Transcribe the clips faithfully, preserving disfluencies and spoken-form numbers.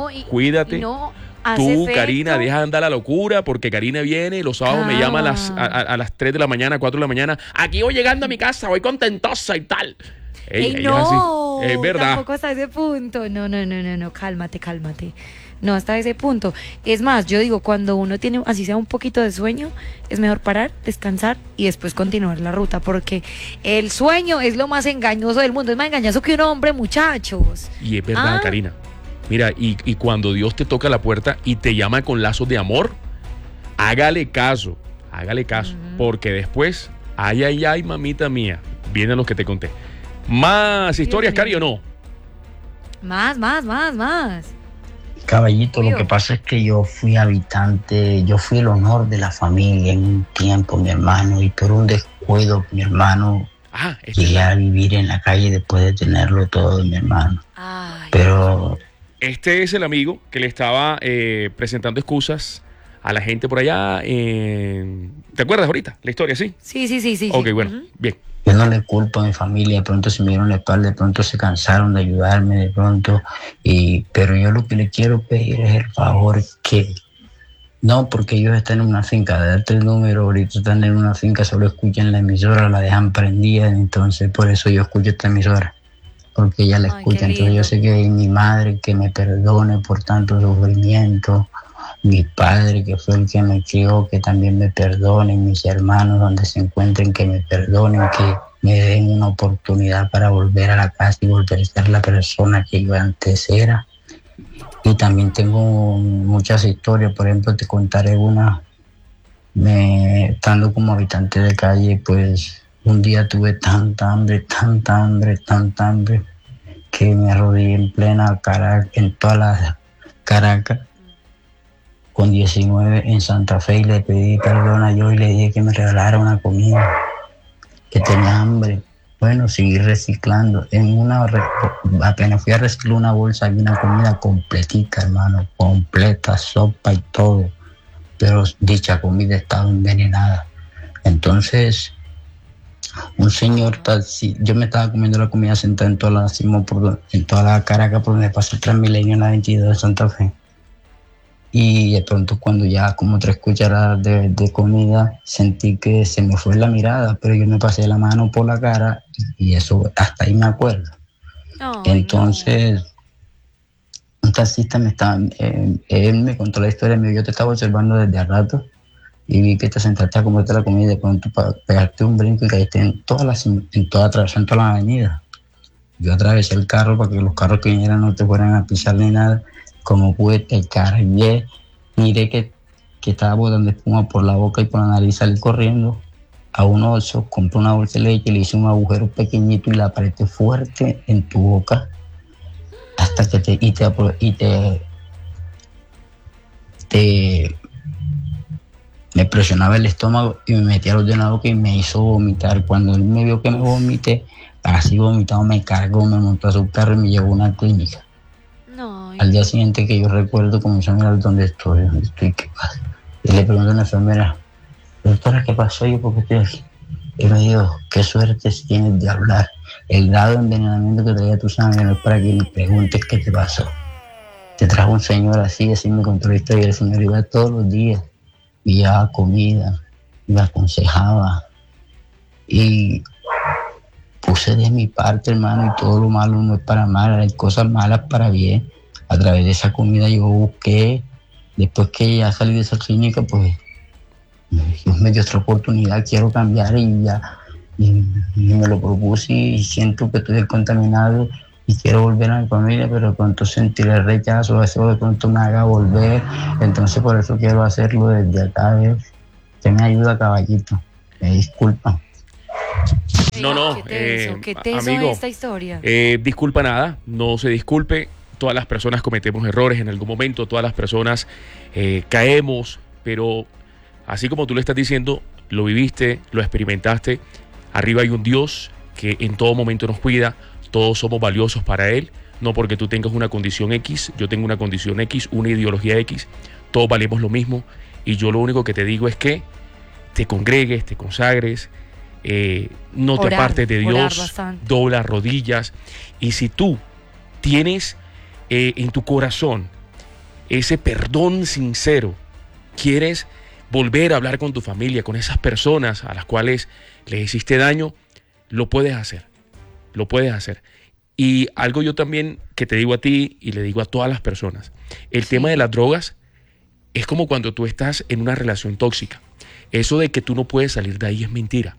y, cuídate. Y no hace Tú, efecto. Karina, deja de andar la locura, porque Karina viene, los sábados me llama a las, a, a- a las tres de la mañana, cuatro de la mañana. Aquí voy llegando a mi casa, voy contentosa y tal. Ella, Ey, ella no, es así. Es verdad. tampoco hasta ese punto. No, no, no, no, no, cálmate, cálmate. No hasta ese punto. Es más, yo digo, cuando uno tiene, así sea un poquito de sueño, es mejor parar, descansar y después continuar la ruta, porque el sueño es lo más engañoso del mundo. Es más engañoso que un hombre, muchachos. Y es verdad, Ah. Karina. Mira, y, y cuando Dios te toca la puerta y te llama con lazos de amor, hágale caso, hágale caso, Ujú. porque después, ay, ay, ay, mamita mía, vienen los que te conté. ¿Más historias, mío. Cari, o no? Más, más, más, más. Caballito, lo Tío. que pasa es que yo fui habitante, yo fui el honor de la familia en un tiempo, mi hermano, y por un descuido, mi hermano, Ah, este es, llegué la- a vivir en la calle después de tenerlo todo, mi hermano. Ay. Pero este es el amigo que le estaba eh, presentando excusas a la gente por allá. en- ¿Te acuerdas ahorita la historia, sí? Sí, sí, sí, sí. Ok, sí. bueno, Ujú. bien. yo no le culpo a mi familia, de pronto se me dieron la espalda, de pronto se cansaron de ayudarme, de pronto, y, pero yo lo que le quiero pedir es el favor que, no porque ellos están en una finca, de darte el número, ahorita están en una finca, solo escuchan la emisora, la dejan prendida, entonces por eso yo escucho esta emisora, porque ella la Ay, escucha, qué entonces lindo. yo sé que mi madre que me perdone por tanto sufrimiento, mi padre que fue el que me crió, que también me perdone, mis hermanos donde se encuentren que me perdonen, que me den una oportunidad para volver a la casa y volver a ser la persona que yo antes era. Y también tengo muchas historias, por ejemplo, te contaré una, me, estando como habitante de calle, pues un día tuve tanta hambre, tanta hambre, tanta hambre, que me arrodillé en plena Caracas, en toda la Caracas, con diecinueve en Santa Fe, y le pedí perdón a Dios y le dije que me regalara una comida, que tenía hambre. Bueno, seguí reciclando. En una, re- apenas fui a reciclar una bolsa, había una comida completica, hermano, completa, sopa y todo. Pero dicha comida estaba envenenada. Entonces, un señor taxi, yo me estaba comiendo la comida sentado en toda la, Simón, por don- en toda la Caracas, por donde pasa el Transmilenio en la veintidós de Santa Fe. Y de pronto cuando ya como tres cucharadas de, de comida, sentí que se me fue la mirada, pero yo me pasé la mano por la cara y, y eso hasta ahí me acuerdo. Ay, Entonces, un taxista me estaba, eh, él me contó la historia, me dijo, yo te estaba observando desde hace rato y vi que te sentaste a comerte la comida y de pronto pa- pegaste un brinco y caíste en toda la, en toda, atravesando toda la avenida. Yo atravesé el carro para que los carros que vinieran no te fueran a pisar ni nada. Como pude, te cargué, miré que, que estaba botando espuma por la boca y por la nariz, salí corriendo a un oso, compré una bolsa de leche, le hice un agujero pequeñito y la apreté fuerte en tu boca hasta que te, y te, apro- y te, te me presionaba el estómago y me metía los dedos en la boca y me hizo vomitar. Cuando él me vio que me vomité, así vomitado, me cargó, me montó a su carro y me llevó a una clínica. no. Al día siguiente que yo recuerdo, comenzó a mirar dónde estoy, dónde estoy, qué pasa. Y le pregunto a la enfermera, doctora, ¿qué pasó? Yo, ¿por qué estoy aquí? Y me dijo, qué suerte tienes de hablar. El grado de envenenamiento que traía tu sangre no es para que me preguntes qué te pasó. Te trajo un señor así, así me contó la historia. El señor iba todos los días, me llevaba comida, me aconsejaba. Y puse de mi parte, hermano, y todo lo malo no es para mal, hay cosas malas para bien. A través de esa comida yo busqué, después que ya salí de esa clínica, pues Dios me dio otra oportunidad, quiero cambiar y ya, y, y me lo propuse y siento que estoy contaminado y quiero volver a mi familia, pero de pronto sentir el rechazo, eso de pronto me haga volver, entonces por eso quiero hacerlo desde acá, ¿eh? Que me ayuda, caballito, me disculpa. No, no, Qué teso, eh, qué teso amigo, esta historia. Eh, disculpa nada, no se disculpe. Todas las personas cometemos errores en algún momento, todas las personas eh, caemos, pero así como tú lo estás diciendo, lo viviste, lo experimentaste. Arriba hay un Dios que en todo momento nos cuida, todos somos valiosos para Él, no porque tú tengas una condición X, yo tengo una condición X, una ideología X, todos valemos lo mismo. Y yo lo único que te digo es que te congregues, te consagres, eh, no te Orar, apartes de orar Dios, bastante. dobla rodillas. Y si tú tienes eh, en tu corazón ese perdón sincero, quieres volver a hablar con tu familia, con esas personas a las cuales les hiciste daño, lo puedes hacer, lo puedes hacer. Y algo yo también que te digo a ti y le digo a todas las personas, el tema de las drogas es como cuando tú estás en una relación tóxica. Eso de que tú no puedes salir de ahí es mentira.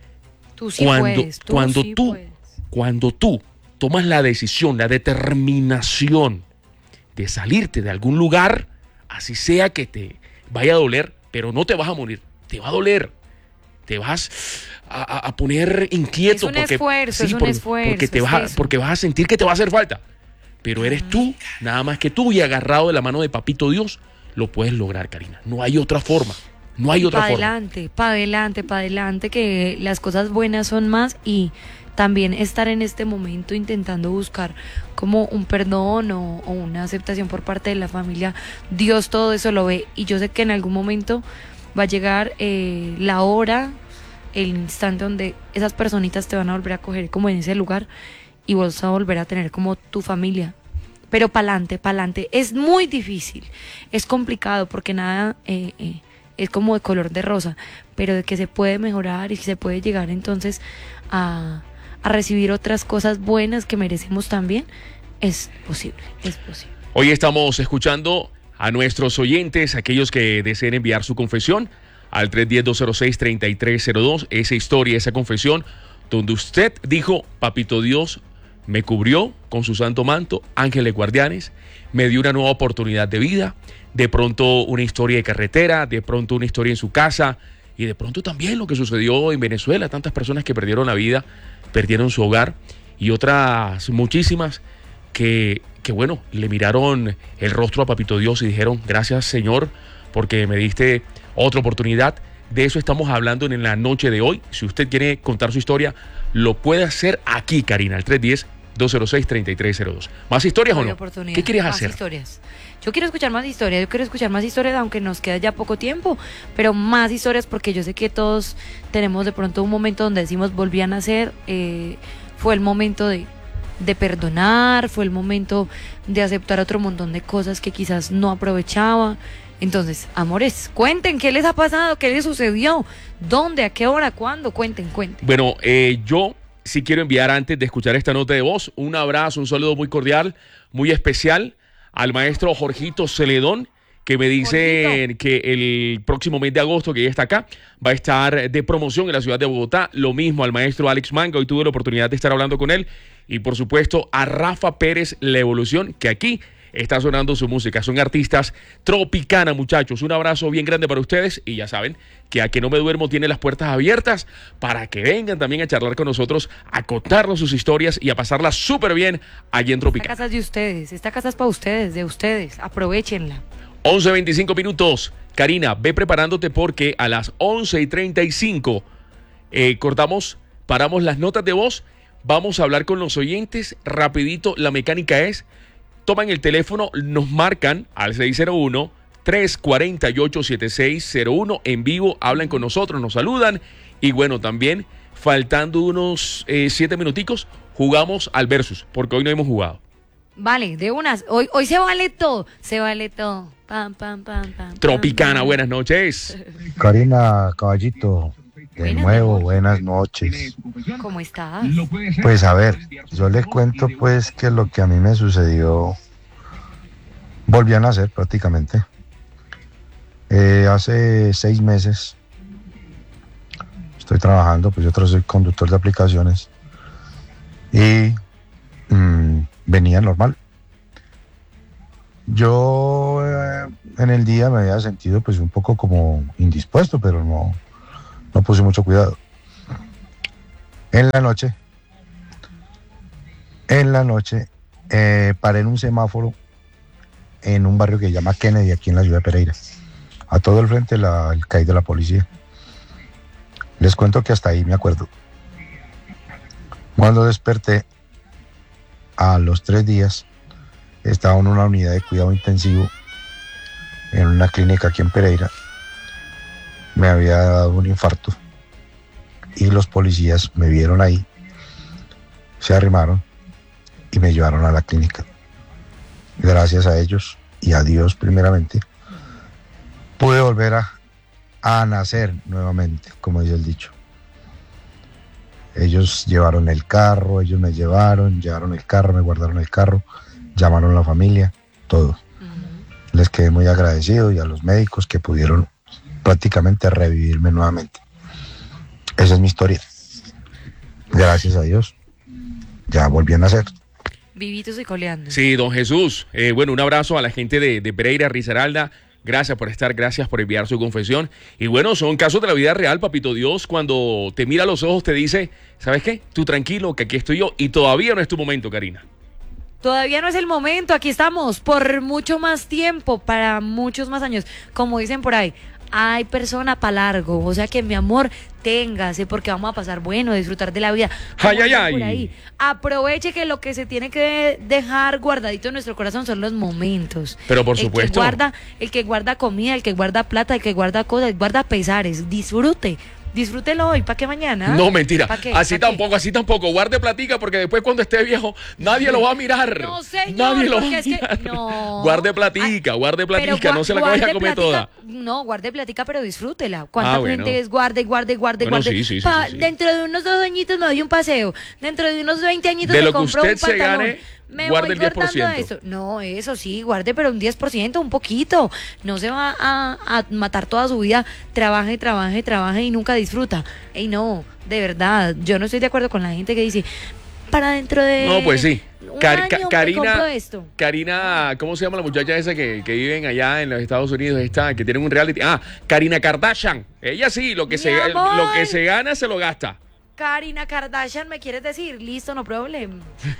Tú sí cuando, puedes, tú cuando sí tú, puedes. Cuando tú tomas la decisión, la determinación de salirte de algún lugar, así sea que te vaya a doler, pero no te vas a morir, te va a doler, te vas a, a, a poner inquieto. Es un porque, esfuerzo, sí, es un por, esfuerzo, porque te es vas a, eso. porque vas a sentir que te va a hacer falta, pero eres tú, nada más que tú, y agarrado de la mano de Papito Dios, lo puedes lograr, Karina. No hay otra forma, no hay otra Pa' forma. adelante, para adelante, para adelante, que las cosas buenas son más, y también estar en este momento intentando buscar como un perdón o, o una aceptación por parte de la familia. Dios todo eso lo ve, y yo sé que en algún momento va a llegar eh, la hora, el instante donde esas personitas te van a volver a coger como en ese lugar y vos vas a volver a tener como tu familia. Pero pa'lante, pa'lante. Es muy difícil, es complicado porque nada eh, eh, es como de color de rosa, pero de que se puede mejorar y se puede llegar entonces a, a recibir otras cosas buenas que merecemos también, es posible, es posible. Hoy estamos escuchando a nuestros oyentes, aquellos que deseen enviar su confesión al tres uno cero, dos cero seis, tres tres cero dos, esa historia, esa confesión, donde usted dijo, Papito Dios me cubrió con su santo manto, ángeles guardianes, me dio una nueva oportunidad de vida, de pronto una historia de carretera, de pronto una historia en su casa, y de pronto también lo que sucedió en Venezuela, tantas personas que perdieron la vida, perdieron su hogar, y otras muchísimas que, que bueno, le miraron el rostro a Papito Dios y dijeron, gracias Señor, porque me diste otra oportunidad. De eso estamos hablando en la noche de hoy. Si usted quiere contar su historia, lo puede hacer aquí, Karina, al tres uno cero, dos cero seis, tres tres cero dos. ¿Más historias o no? ¿Qué quieres más hacer? Historias. Yo quiero escuchar más historias, yo quiero escuchar más historias, aunque nos queda ya poco tiempo, pero más historias, porque yo sé que todos tenemos de pronto un momento donde decimos volví a nacer, eh, fue el momento de, de perdonar, fue el momento de aceptar otro montón de cosas que quizás no aprovechaba. Entonces, amores, cuenten qué les ha pasado, qué les sucedió, dónde, a qué hora, cuándo, cuenten, cuenten. Bueno, eh, yo sí quiero enviar, antes de escuchar esta nota de voz, un abrazo, un saludo muy cordial, muy especial al maestro Jorgito Celedón, que me dice que el próximo mes de agosto, que ya está acá, va a estar de promoción en la ciudad de Bogotá. Lo mismo al maestro Alex Manga, hoy tuve la oportunidad de estar hablando con él. Y por supuesto a Rafa Pérez La Evolución, que aquí está sonando su música. Son artistas Tropicana, muchachos. Un abrazo bien grande para ustedes. Y ya saben que A Que No Me Duermo tiene las puertas abiertas para que vengan también a charlar con nosotros, a contarnos sus historias y a pasarla súper bien allí en Tropicana. Esta casa es de ustedes, esta casa es para ustedes, de ustedes. Aprovechenla. once veinticinco minutos. Karina, ve preparándote porque a las once y treinta y cinco eh, cortamos, paramos las notas de voz. Vamos a hablar con los oyentes rapidito. La mecánica es: toman el teléfono, nos marcan al seis cero uno, tres cuatro ocho, siete seis cero uno en vivo, hablan con nosotros, nos saludan. Y bueno, también, faltando unos eh, siete minuticos, jugamos al Versus, porque hoy no hemos jugado. Vale, de unas. Hoy, hoy se vale todo, se vale todo. Pam, pam, pam, pam. Tropicana, pam, buenas noches. Karina, caballito, de Buenas, nuevo, amor. buenas noches. ¿Cómo estás? Pues a ver, yo le cuento pues que lo que a mí me sucedió, volví a nacer prácticamente. Eh, hace seis meses estoy trabajando, pues yo tra- soy conductor de aplicaciones y mm, venía normal. Yo eh, en el día me había sentido pues un poco como indispuesto, pero no, no puse mucho cuidado. En la noche, en la noche, eh, paré en un semáforo en un barrio que se llama Kennedy, aquí en la ciudad de Pereira. A todo el frente la, el C A I de la policía. Les cuento que hasta ahí me acuerdo. Cuando desperté, a los tres días, estaba en una unidad de cuidado intensivo en una clínica aquí en Pereira. Me había dado un infarto y los policías me vieron ahí, se arrimaron y me llevaron a la clínica. Gracias a ellos y a Dios primeramente, pude volver a, a nacer nuevamente, como dice el dicho. Ellos llevaron el carro, ellos me llevaron, llevaron el carro, me guardaron el carro, llamaron a la familia, todo. Uh-huh. Les quedé muy agradecido y a los médicos que pudieron prácticamente revivirme nuevamente. Esa es mi historia. Gracias a Dios, ya volví a nacer. Vivitos y coleando. Sí, don Jesús. Eh, bueno, un abrazo a la gente de, de Pereira, Risaralda. Gracias por estar, gracias por enviar su confesión. Y bueno, son casos de la vida real, papito Dios. Cuando te mira a los ojos te dice, ¿sabes qué? Tú tranquilo, que aquí estoy yo. Y todavía no es tu momento, Karina. Todavía no es el momento, aquí estamos por mucho más tiempo, para muchos más años. Como dicen por ahí, hay persona para largo. O sea que, mi amor, téngase, porque vamos a pasar bueno, a disfrutar de la vida. Ay, ay, ay. Por ahí. Aproveche que lo que se tiene que dejar guardadito en nuestro corazón son los momentos. Pero por el supuesto. Que guarda, el que guarda comida, el que guarda plata, el que guarda cosas, guarda pesares. Disfrute. Disfrútelo hoy, ¿para qué mañana? No, mentira. ¿Pa qué? Así ¿Pa tampoco, qué? así tampoco. Guarde platica porque después cuando esté viejo nadie lo va a mirar. No, señor, nadie lo va a porque es que mirar. no. Guarde platica, guarde platica, Pero no se la guarde vaya a comer platica, toda. No, guarde platica, pero disfrútela. ¿Cuánta Ah, bueno. gente es guarde, guarde, guarde, Bueno, guarde? sí, sí, sí, Pa- sí, sí. Dentro de unos dos añitos me doy un paseo. Dentro de unos veinte añitos De me lo que compro usted un se pantalón. gane, Me guarde voy el diez por cortando ciento. eso. No, eso sí, guarde, pero un diez por ciento, un poquito. No se va a, a matar toda su vida. Trabaje, trabaje, trabaje y nunca disfruta. Ey, no, de verdad. Yo no estoy de acuerdo con la gente que dice, para dentro de... No, pues sí. un Car- año Ca- me Karina, compro esto. Karina, ¿cómo se llama la muchacha esa que, que viven allá en los Estados Unidos? Esta, que tienen un reality. Ah, Karina Kardashian. Ella sí, lo que, Mi se, amor. lo que se gana se lo gasta. Karina Kardashian, ¿me quieres decir? Listo, no problem.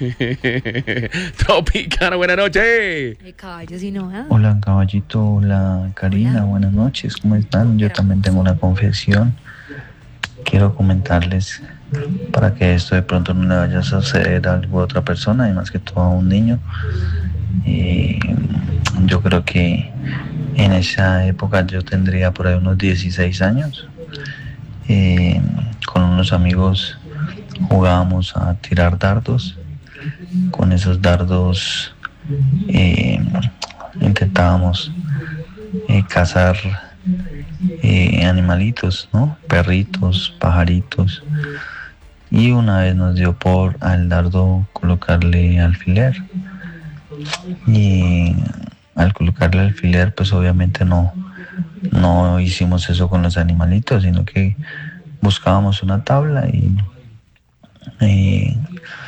Tropicana, buenas noches. Ay, caballo, si no, ¿ah? Hola caballito, hola Karina, Hola. buenas noches, ¿cómo están? Yo también tengo una confesión. Quiero comentarles para que esto de pronto no le vaya a suceder a alguna otra persona y más que todo a un niño. Eh, yo creo que en esa época yo tendría por ahí unos dieciséis años. Eh, con unos amigos jugábamos a tirar dardos. Con esos dardos eh, intentábamos eh, cazar eh, animalitos, ¿no? Perritos, pajaritos. Y una vez nos dio por al dardo colocarle alfiler. Y al colocarle alfiler, pues obviamente no, no hicimos eso con los animalitos, sino que buscábamos una tabla y eh,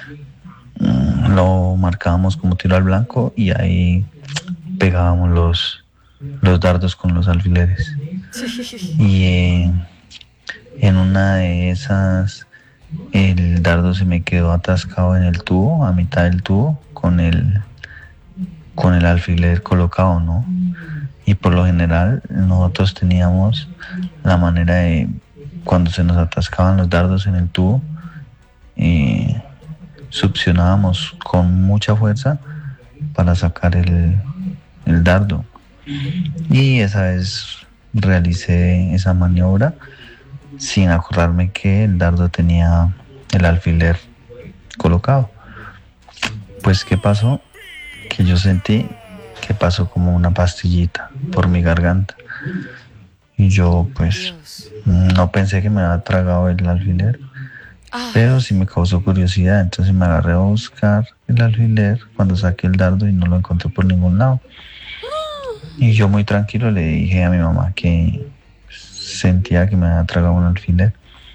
lo marcábamos como tiro al blanco y ahí pegábamos los, los dardos con los alfileres. Y eh, en una de esas el dardo se me quedó atascado en el tubo, a mitad del tubo, con el, con el alfiler colocado, ¿no? Y por lo general nosotros teníamos la manera de, cuando se nos atascaban los dardos en el tubo, eh, succionábamos con mucha fuerza para sacar el, el dardo. Y esa vez realicé esa maniobra sin acordarme que el dardo tenía el alfiler colocado. Pues ¿qué pasó? Que yo sentí que pasó como una pastillita por mi garganta. Y yo pues Dios. no pensé que me había tragado el alfiler, Ah, pero sí me causó curiosidad. Entonces me agarré a buscar el alfiler cuando saqué el dardo y no lo encontré por ningún lado. Y yo muy tranquilo le dije a mi mamá que sentía que me había tragado un alfiler.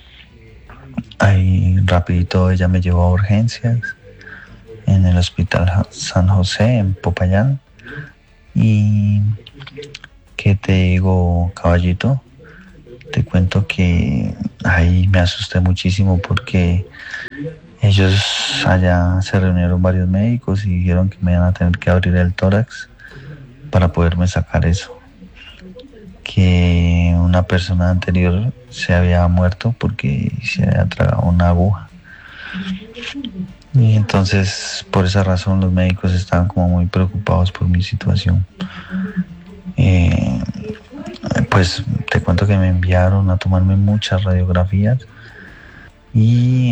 Ahí rapidito ella me llevó a urgencias en el hospital San José en Popayán. Y ¿qué te digo, caballito? Te cuento que ahí me asusté muchísimo porque ellos allá se reunieron varios médicos y dijeron que me iban a tener que abrir el tórax para poderme sacar eso. Que una persona anterior se había muerto porque se había tragado una aguja. Y entonces por esa razón los médicos estaban como muy preocupados por mi situación. Eh, pues te cuento que me enviaron a tomarme muchas radiografías y